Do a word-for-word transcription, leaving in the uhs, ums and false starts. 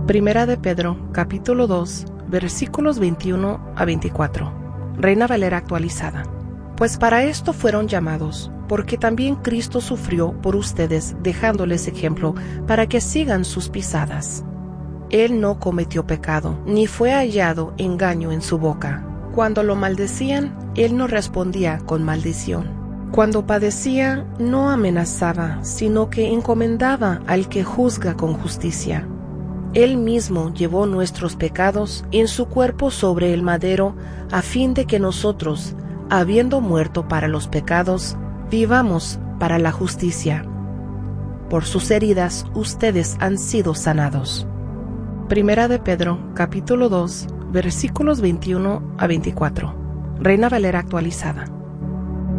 Primera de Pedro, capítulo dos, versículos veintiuno a veinticuatro. Reina Valera actualizada. Pues para esto fueron llamados, porque también Cristo sufrió por ustedes, dejándoles ejemplo para que sigan sus pisadas. Él no cometió pecado, ni fue hallado engaño en su boca. Cuando lo maldecían, él no respondía con maldición. Cuando padecía, no amenazaba, sino que encomendaba al que juzga con justicia. Él mismo llevó nuestros pecados en su cuerpo sobre el madero, a fin de que nosotros, habiendo muerto para los pecados, vivamos para la justicia. Por sus heridas ustedes han sido sanados. Primera de Pedro, capítulo dos, versículos veintiuno a veinticuatro. Reina Valera actualizada.